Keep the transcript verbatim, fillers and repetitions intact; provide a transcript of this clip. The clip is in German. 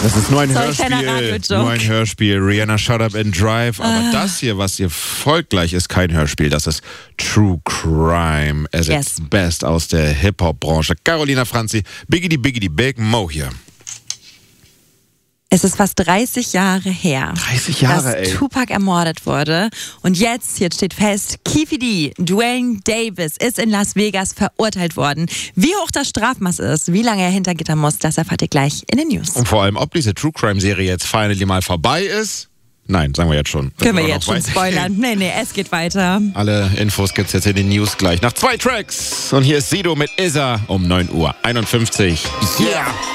Das ist nur ein Sorry, kleiner Hörspiel. Radio-Joke. Nur ein Hörspiel. Rihanna, Shut Up and Drive. Aber Ah. das hier, was ihr folgt gleich, ist kein Hörspiel. Das ist True Crime. Es Yes. ist Best aus der Hip-Hop-Branche. Carolina Franzi, Biggity Biggity Big Mo hier. Es ist fast dreißig Jahre her, dreißig Jahre, dass ey. Tupac ermordet wurde. Und jetzt, jetzt steht fest, Keffe D, Dwayne Davis ist in Las Vegas verurteilt worden. Wie hoch das Strafmaß ist, wie lange er hinter Gitter muss, das erfahrt ihr gleich in den News. Und vor allem, ob diese True Crime-Serie jetzt finally mal vorbei ist. Nein, sagen wir jetzt schon. Das Können wir wird jetzt noch schon weitergehen. spoilern? Nee, nee, es geht weiter. Alle Infos gibt's jetzt in den News gleich. Nach zwei Tracks. Und hier ist Sido mit Isa um neun Uhr einundfünfzig. Yeah!